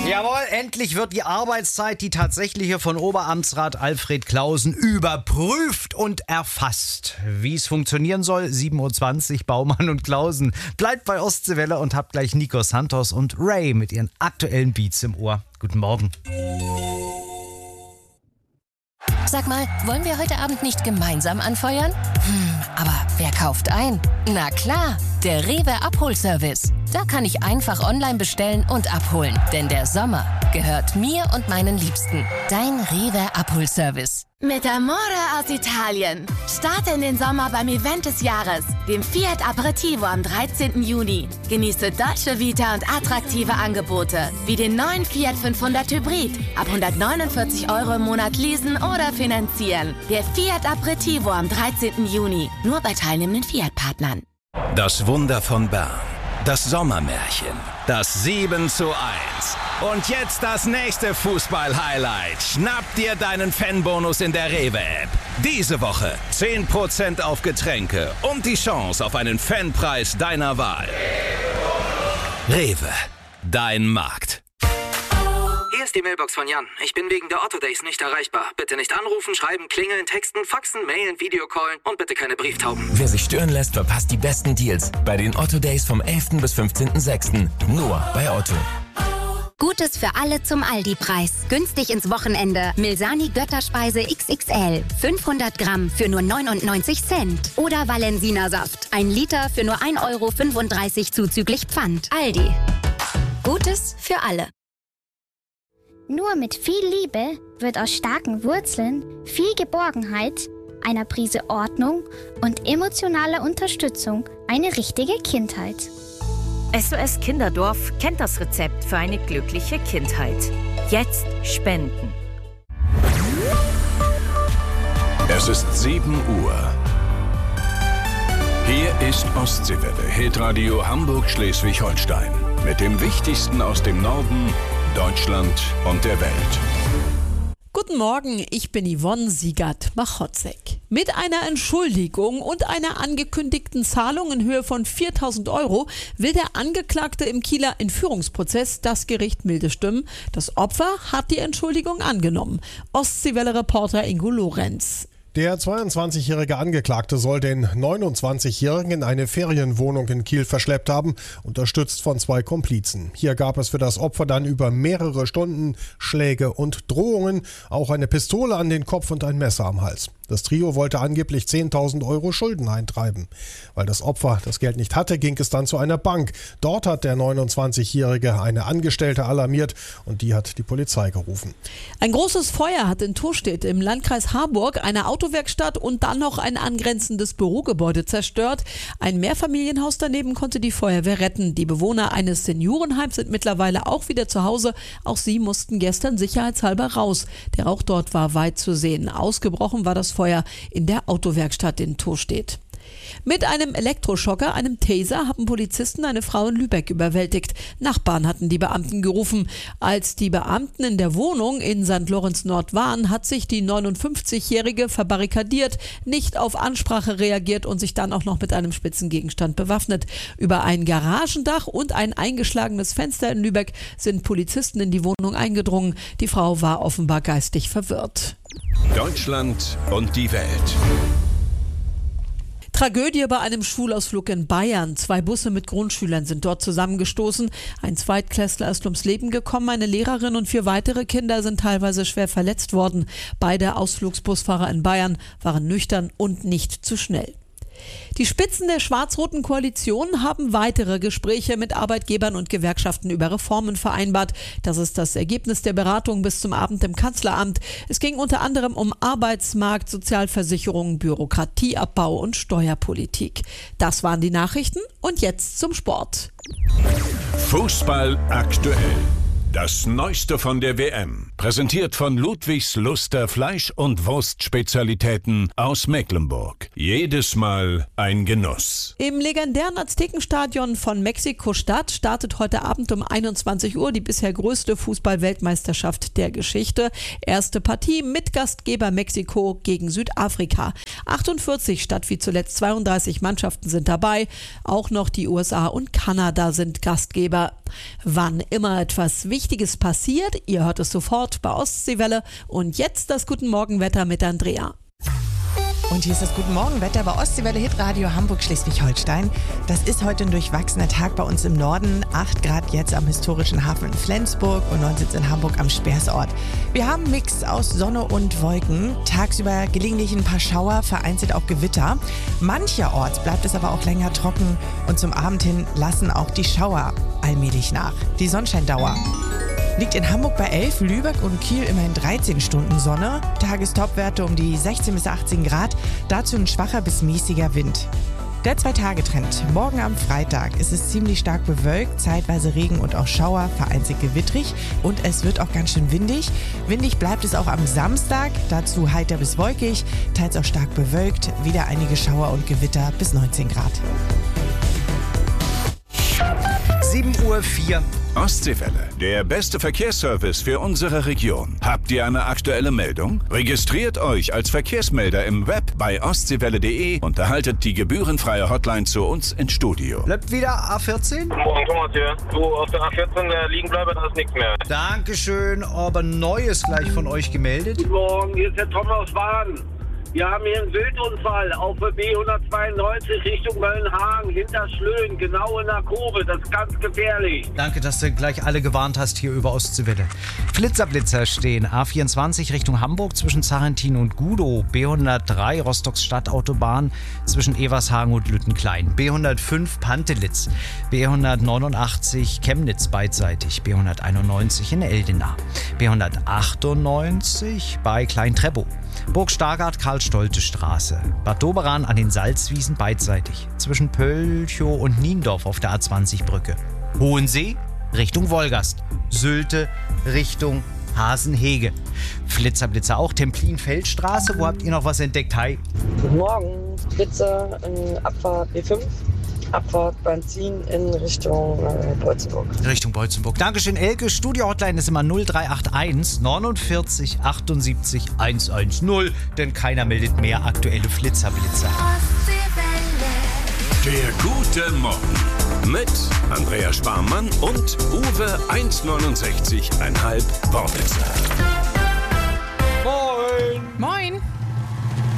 Jawohl, endlich wird die Arbeitszeit, die tatsächliche, von Oberamtsrat Alfred Clausen überprüft und erfasst. Wie es funktionieren soll, 7.20 Uhr, Baumann und Clausen. Bleibt bei Ostseewelle und habt gleich Nico Santos und Ray mit ihren aktuellen Beats im Ohr. Guten Morgen. Sag mal, wollen wir heute Abend nicht gemeinsam anfeuern? Aber wer kauft ein? Na klar, der Rewe Abholservice. Da kann ich einfach online bestellen und abholen. Denn der Sommer gehört mir und meinen Liebsten. Dein Rewe Abholservice. Mit Amore aus Italien. Starte in den Sommer beim Event des Jahres, dem Fiat Aperitivo am 13. Juni. Genieße Dolce Vita und attraktive Angebote, wie den neuen Fiat 500 Hybrid. Ab 149 € im Monat leasen oder finanzieren. Der Fiat Aperitivo am 13. Juni. Nur bei teilnehmenden Fiat-Partnern. Das Wunder von Bern. Das Sommermärchen. Das 7:1. Und jetzt das nächste Fußball-Highlight. Schnapp dir deinen Fanbonus in der Rewe-App. Diese Woche 10% auf Getränke und die Chance auf einen Fanpreis deiner Wahl. Rewe, dein Markt. Hier ist die Mailbox von Jan. Ich bin wegen der Otto Days nicht erreichbar. Bitte nicht anrufen, schreiben, klingeln, texten, faxen, mailen, Videocallen und bitte keine Brieftauben. Wer sich stören lässt, verpasst die besten Deals bei den Otto Days vom 11. bis 15.06. Nur bei Otto. Gutes für alle zum Aldi-Preis. Günstig ins Wochenende. Milsani Götterspeise XXL. 500 Gramm für nur 99 Cent. Oder Valensina Saft. 1 Liter für nur 1,35 € zuzüglich Pfand. Aldi. Gutes für alle. Nur mit viel Liebe wird aus starken Wurzeln viel Geborgenheit, einer Prise Ordnung und emotionaler Unterstützung eine richtige Kindheit. SOS Kinderdorf kennt das Rezept für eine glückliche Kindheit. Jetzt spenden. Es ist 7 Uhr. Hier ist Ostseewelle, Hitradio Hamburg-Schleswig-Holstein. Mit dem Wichtigsten aus dem Norden, Deutschland und der Welt. Guten Morgen, ich bin Yvonne Siegert-Machotzek. Mit einer Entschuldigung und einer angekündigten Zahlung in Höhe von 4.000 € will der Angeklagte im Kieler Entführungsprozess das Gericht milde stimmen. Das Opfer hat die Entschuldigung angenommen. Ostseewelle-Reporter Ingo Lorenz. Der 22-jährige Angeklagte soll den 29-jährigen in eine Ferienwohnung in Kiel verschleppt haben, unterstützt von 2 Komplizen. Hier gab es für das Opfer dann über mehrere Stunden Schläge und Drohungen, auch eine Pistole an den Kopf und ein Messer am Hals. Das Trio wollte angeblich 10.000 € Schulden eintreiben. Weil das Opfer das Geld nicht hatte, ging es dann zu einer Bank. Dort hat der 29-jährige eine Angestellte alarmiert und die hat die Polizei gerufen. Ein großes Feuer hat in Tostedt im Landkreis Harburg eine Autowerkstatt und dann noch ein angrenzendes Bürogebäude zerstört. Ein Mehrfamilienhaus daneben konnte die Feuerwehr retten. Die Bewohner eines Seniorenheims sind mittlerweile auch wieder zu Hause. Auch sie mussten gestern sicherheitshalber raus. Der Rauch dort war weit zu sehen. Ausgebrochen war das Feuer in der Autowerkstatt in Tostedt. Mit einem Elektroschocker, einem Taser, haben Polizisten eine Frau in Lübeck überwältigt. Nachbarn hatten die Beamten gerufen. Als die Beamten in der Wohnung in St. Lorenz Nord waren, hat sich die 59-Jährige verbarrikadiert, nicht auf Ansprache reagiert und sich dann auch noch mit einem spitzen Gegenstand bewaffnet. Über ein Garagendach und ein eingeschlagenes Fenster in Lübeck sind Polizisten in die Wohnung eingedrungen. Die Frau war offenbar geistig verwirrt. Deutschland und die Welt. Tragödie bei einem Schulausflug in Bayern. 2 Busse mit Grundschülern sind dort zusammengestoßen. Ein Zweitklässler ist ums Leben gekommen. Eine Lehrerin und 4 weitere Kinder sind teilweise schwer verletzt worden. Beide Ausflugsbusfahrer in Bayern waren nüchtern und nicht zu schnell. Die Spitzen der schwarz-roten Koalition haben weitere Gespräche mit Arbeitgebern und Gewerkschaften über Reformen vereinbart. Das ist das Ergebnis der Beratung bis zum Abend im Kanzleramt. Es ging unter anderem um Arbeitsmarkt, Sozialversicherung, Bürokratieabbau und Steuerpolitik. Das waren die Nachrichten und jetzt zum Sport. Fußball aktuell. Das Neueste von der WM. Präsentiert von Ludwigs Luster Fleisch- und Wurstspezialitäten aus Mecklenburg. Jedes Mal ein Genuss. Im legendären Aztekenstadion von Mexiko-Stadt startet heute Abend um 21 Uhr die bisher größte Fußball-Weltmeisterschaft der Geschichte. Erste Partie mit Gastgeber Mexiko gegen Südafrika. 48 statt wie zuletzt 32 Mannschaften sind dabei. Auch noch die USA und Kanada sind Gastgeber. Wann immer etwas Wichtiges passiert, ihr hört es sofort bei Ostseewelle. Und jetzt das Guten Morgen-Wetter mit Andrea. Und hier ist das Guten Morgen-Wetter bei Ostseewelle Hitradio Hamburg-Schleswig-Holstein. Das ist heute ein durchwachsener Tag bei uns im Norden. 8 Grad jetzt am historischen Hafen in Flensburg und 19 in Hamburg am Speersort. Wir haben einen Mix aus Sonne und Wolken. Tagsüber gelegentlich ein paar Schauer, vereinzelt auch Gewitter. Mancherorts bleibt es aber auch länger trocken und zum Abend hin lassen auch die Schauer allmählich nach. Die Sonnenscheindauer liegt in Hamburg bei 11, Lübeck und Kiel immerhin 13 Stunden Sonne. Tagestopwerte um die 16 bis 18 Grad, dazu ein schwacher bis mäßiger Wind. Der 2-Tage-Trend. Morgen am Freitag ist es ziemlich stark bewölkt, zeitweise Regen und auch Schauer, vereinzelt gewittrig und es wird auch ganz schön windig. Windig bleibt es auch am Samstag, dazu heiter bis wolkig, teils auch stark bewölkt, wieder einige Schauer und Gewitter bis 19 Grad. 7:04 Uhr. Ostseewelle, der beste Verkehrsservice für unsere Region. Habt ihr eine aktuelle Meldung? Registriert euch als Verkehrsmelder im Web bei ostseewelle.de und erhaltet die gebührenfreie Hotline zu uns ins Studio. Bleibt wieder A14? Guten Morgen, Thomas hier. Du, auf der A14 liegen bleiben, da ist nichts mehr. Dankeschön, aber Neues gleich von euch gemeldet. Guten Morgen, hier ist der Tom aus Bahn. Wir haben hier einen Wildunfall auf der B192 Richtung Möllenhagen, hinter Schlöen, genau in der Kurve. Das ist ganz gefährlich. Danke, dass du gleich alle gewarnt hast hier über Ostseewelle. Flitzer stehen. A24 Richtung Hamburg zwischen Zarentin und Gudow. B103 Rostocks Stadtautobahn zwischen Evershagen und Lüttenklein. B105 Pantelitz. B189 Chemnitz beidseitig. B191 in Eldena. B198 bei Klein-Treppow. Burg Stargard, Karl-Stolte-Straße. Bad Doberan an den Salzwiesen beidseitig. Zwischen Pölchow und Niendorf auf der A20-Brücke. Hohensee Richtung Wolgast. Sylte Richtung Hasenhege. Flitzer auch. Templin-Feldstraße. Wo habt ihr noch was entdeckt? Hi. Guten Morgen. Flitzer in Abfahrt B5. Abfahrt Benzin in Richtung Beutzenburg. Richtung Beutzenburg. Dankeschön, Elke. Studio-Hotline ist immer 0381 49 78 110, denn keiner meldet mehr aktuelle Flitzer-Blitzer. Der gute Morgen mit Andrea Sparmann und Uwe 1,69,5 Wortwitzer. Moin. Moin.